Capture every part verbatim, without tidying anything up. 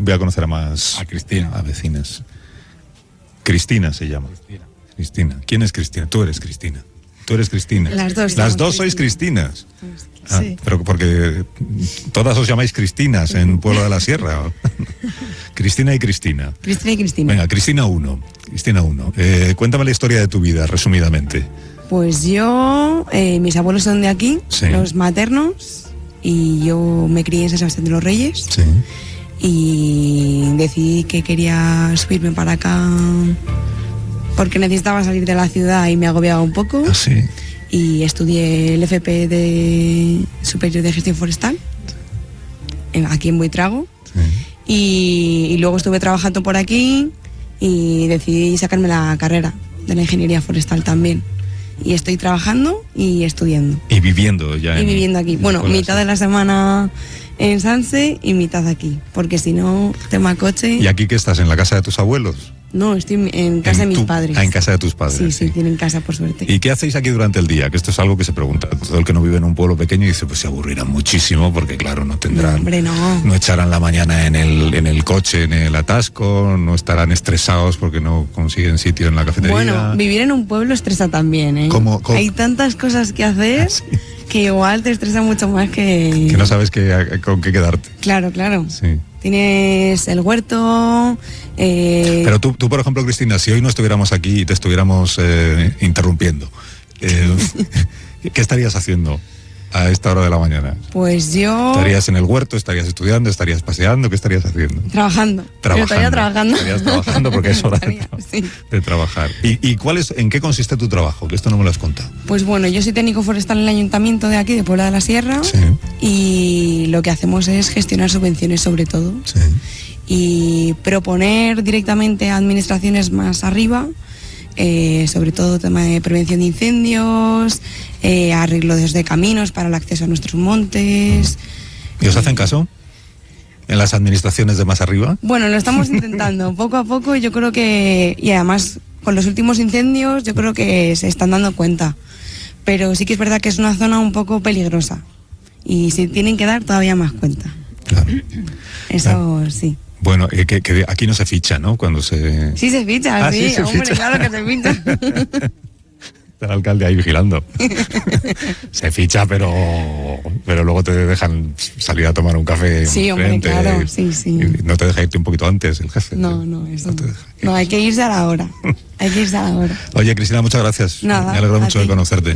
voy a conocer a más... A Cristina. A vecinas. Cristina se llama. Cristina. Cristina. ¿Quién es Cristina? Tú eres Cristina. Tú eres Cristina. Las dos. Las dos sois Cristinas. Ah, Sí. pero porque todas os llamáis Cristinas en Pueblo de la Sierra. Cristina y Cristina. Cristina y Cristina. Venga, Cristina uno. Cristina uno. Eh, cuéntame la historia de tu vida, resumidamente. Pues yo, eh, mis abuelos son de aquí, Sí. los maternos, y yo me crié en San Sebastián de los Reyes. Sí. Y decidí que quería subirme para acá porque necesitaba salir de la ciudad y me agobiaba un poco. Ah, sí. Y estudié el F P de Superior de Gestión Forestal en- aquí en Buitrago. Sí. Y, y luego estuve trabajando por aquí y decidí sacarme la carrera de la Ingeniería Forestal también. Y estoy trabajando y estudiando. Y viviendo ya. Y en- viviendo aquí. en Bueno, escuelas, mitad ¿no? de la semana en Sanse y mitad aquí. Porque si no, tema coche. ¿Y aquí que estás? ¿En la casa de tus abuelos? No, estoy en casa En de mis tu- padres. Ah, en casa de tus padres. Sí, sí, tienen casa por suerte. ¿Y qué hacéis aquí durante el día? Que esto es algo que se pregunta todo el que no vive en un pueblo pequeño y dice, pues se aburrirán muchísimo porque claro, no tendrán, No, hombre, no. no echarán la mañana en el, en el coche, en el atasco, no estarán estresados porque no consiguen sitio en la cafetería. Bueno, vivir en un pueblo estresa también, ¿eh? ¿Cómo- cómo? Hay tantas cosas que hacer Ah, sí. que igual te estresa mucho más que... Que no sabes qué- con qué quedarte. Claro, claro. Sí. Tienes el huerto... eh, Pero tú, tú, por ejemplo, Cristina, si hoy no estuviéramos aquí y te estuviéramos eh, interrumpiendo, eh, ¿qué estarías haciendo a esta hora de la mañana? Pues yo... ¿Estarías en el huerto? ¿Estarías estudiando? ¿Estarías paseando? ¿Qué estarías haciendo? Trabajando. Yo Trabajando. estaría trabajando. Estarías trabajando porque es hora de, Estaría, tra- sí. de trabajar. ¿Y, y cuál es, en qué consiste tu trabajo? Que esto no me lo has contado. Pues bueno, yo soy técnico forestal en el ayuntamiento de aquí, de Puebla de la Sierra. Sí. Y lo que hacemos es gestionar subvenciones sobre todo. Sí. Y proponer directamente a administraciones más arriba, eh, sobre todo tema de prevención de incendios, eh, arreglos de caminos para el acceso a nuestros montes. ¿Y os hacen caso? ¿En las administraciones de más arriba? Bueno, lo estamos intentando poco a poco. Yo creo que, y además con los últimos incendios, yo creo que se están dando cuenta. Pero sí que es verdad que es una zona un poco peligrosa y se tienen que dar todavía más cuenta. Claro. Eso Claro. sí. Bueno, eh, que, que aquí no se ficha, ¿no? Cuando se... Sí se ficha, Ah, sí, sí se hombre, ficha. claro que se ficha. Está el alcalde ahí vigilando. Se ficha, pero pero luego te dejan salir a tomar un café. Sí, hombre, enfrente, claro, sí, sí. y no te deja irte un poquito antes el jefe. No, no, eso No te no. deja. No, hay que irse a la hora. Hay que irse a la hora. Oye, Cristina, muchas gracias. Nada, Me alegro a mucho ti. de conocerte.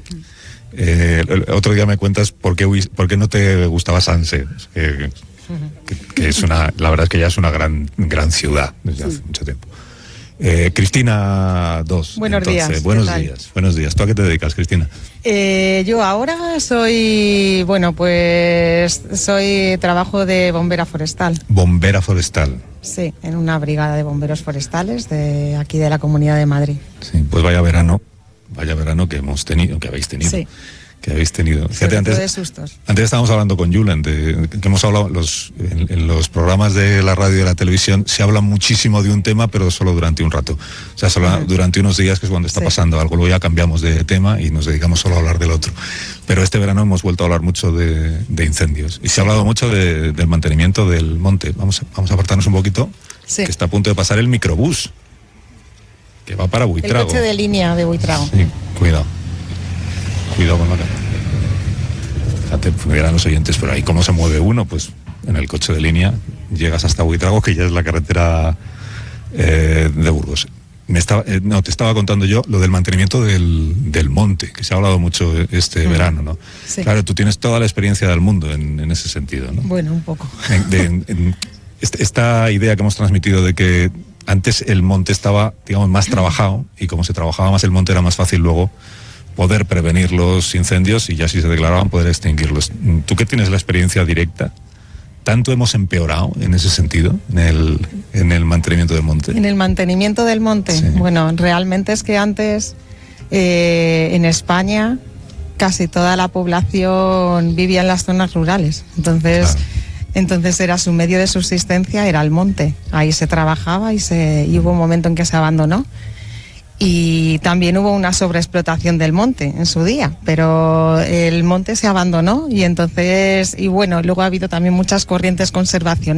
Eh, el- el otro día me cuentas por qué, huis- por qué no te gustaba Sanse. Eh, que, que es una, la verdad es que ya es una gran, gran ciudad desde hace mucho tiempo. Eh, Cristina dos. Buenos entonces, días, Buenos ¿qué tal? días. Buenos días. ¿Tú a qué te dedicas, Cristina? Eh, yo ahora soy, bueno, pues soy trabajo de bombera forestal, Bombera forestal. sí, en una brigada de bomberos forestales de aquí de la Comunidad de Madrid. Sí, pues vaya verano, vaya verano que hemos tenido, que habéis tenido. Sí. Que habéis tenido. Sobre Fíjate, todo antes, de sustos. antes estábamos hablando con Julen, de, que hemos hablado los, en, en los programas de la radio y de la televisión, se habla muchísimo de un tema, pero solo durante un rato. O sea, solo durante unos días, que es cuando está Sí. pasando algo. Luego ya cambiamos de tema y nos dedicamos solo a hablar del otro. Pero este verano hemos vuelto a hablar mucho de, de incendios. Y se ha hablado mucho de- del mantenimiento del monte. Vamos a, vamos a apartarnos un poquito, Sí. que está a punto de pasar el microbús, que va para El Buitrago. coche de línea de Buitrago. Sí, cuidado. Cuidado con la cara. Fíjate, me dirán los oyentes, pero ahí cómo se mueve uno, pues en el coche de línea llegas hasta Buitrago, que ya es la carretera eh, de Burgos. Me estaba, eh, no, te estaba contando yo lo del mantenimiento del, del monte, que se ha hablado mucho este Mm. verano, ¿no? Sí. Claro, tú tienes toda la experiencia del mundo en, en ese sentido, ¿no? Bueno, un poco. En- de- en- en- este- esta idea que hemos transmitido de que antes el monte estaba, digamos, más trabajado, y como se trabajaba más el monte era más fácil luego poder prevenir los incendios y ya si se declaraban poder extinguirlos. Tú que tienes la experiencia directa, ¿tanto hemos empeorado en ese sentido, en el, en el mantenimiento del monte? En el mantenimiento del monte, Sí. bueno, realmente es que antes eh, en España casi toda la población vivía en las zonas rurales, entonces, Claro. entonces era su medio de subsistencia, era el monte, ahí se trabajaba y, se, y hubo un momento en que se abandonó. Y también hubo una sobreexplotación del monte en su día, pero el monte se abandonó y entonces, y bueno, luego ha habido también muchas corrientes conservacionistas